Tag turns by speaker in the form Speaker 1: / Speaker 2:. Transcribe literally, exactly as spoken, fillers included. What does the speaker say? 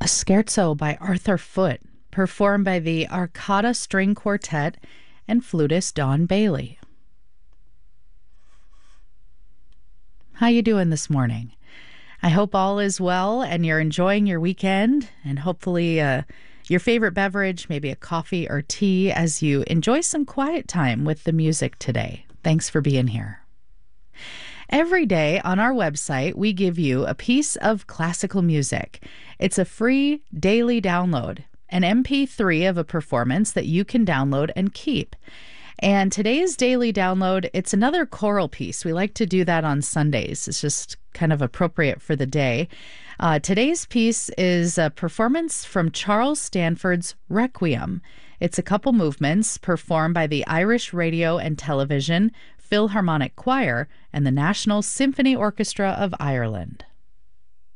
Speaker 1: A scherzo by Arthur Foote, performed by the Arcata String Quartet and flutist Don Bailey. How you doing this morning? I hope all is well and you're enjoying your weekend, and hopefully uh, your favorite beverage, maybe a coffee or tea, as you enjoy some quiet time with the music today. Thanks for being here. Every day on our website, we give you a piece of classical music. It's a free daily download, an M P three of a performance that you can download and keep. And today's daily download, it's another choral piece. We like to do that on Sundays. It's just kind of appropriate for the day. Uh, today's piece is a performance from Charles Stanford's Requiem. It's a couple movements performed by the Irish Radio and Television Philharmonic Choir and the National Symphony Orchestra of Ireland.